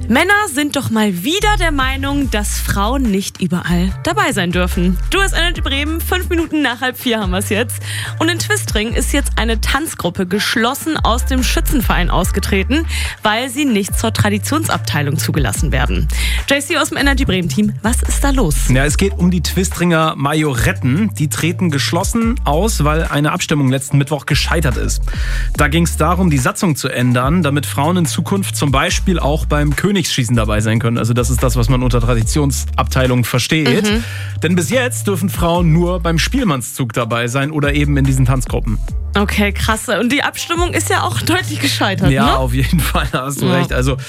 Männer sind doch mal wieder der Meinung, dass Frauen nicht überall dabei sein dürfen. Du hast Energy Bremen, 5 Minuten nach 3:30 haben wir es jetzt. Und in Twistring ist jetzt eine Tanzgruppe geschlossen aus dem Schützenverein ausgetreten, weil sie nicht zur Traditionsabteilung zugelassen werden. JC aus dem Energy Bremen Team, was ist da los? Ja, es geht um die Twistringer Majoretten. Die treten geschlossen aus, weil eine Abstimmung letzten Mittwoch gescheitert ist. Da ging es darum, die Satzung zu ändern, damit Frauen in Zukunft zum Beispiel auch beim Königsschießen dabei sein können. Also das ist das, was man unter Traditionsabteilung versteht. Denn bis jetzt dürfen Frauen nur beim Spielmannszug dabei sein oder eben in diesen Tanzgruppen. Okay, krass. Und die Abstimmung ist ja auch deutlich gescheitert, Ja, ne? auf jeden Fall, da hast du recht. Also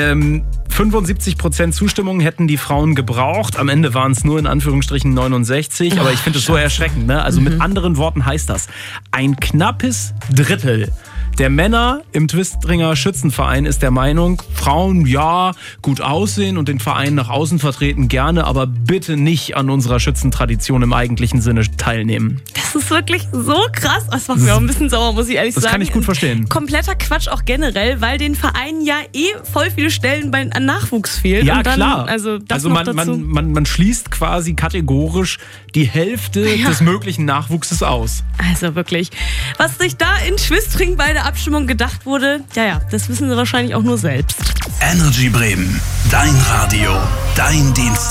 75% Zustimmung hätten die Frauen gebraucht. Am Ende waren es nur in Anführungsstrichen 69. Aber ich finde es so erschreckend. Ne? Also mit anderen Worten heißt das, ein knappes Drittel der Männer im Twistringer Schützenverein ist der Meinung, Frauen ja gut aussehen und den Verein nach außen vertreten gerne, aber bitte nicht an unserer Schützentradition im eigentlichen Sinne teilnehmen. Das ist wirklich so krass. Das macht mir auch ein bisschen sauer, muss ich ehrlich sagen. Das kann ich gut verstehen. Kompletter Quatsch auch generell, weil den Vereinen ja voll viele Stellen an Nachwuchs fehlen. Ja, und dann, klar. Also man schließt quasi kategorisch die Hälfte des möglichen Nachwuchses aus. Also wirklich. Was sich da in Twistring bei der Abstimmung gedacht wurde, das wissen sie wahrscheinlich auch nur selbst. Energy Bremen, dein Radio, dein Dienst.